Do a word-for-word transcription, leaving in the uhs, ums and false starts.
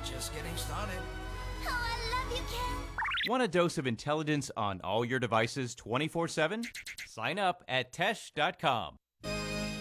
just getting started. Oh, I love you, Ken. Want a dose of intelligence on all your devices twenty-four seven? Sign up at tesh dot com.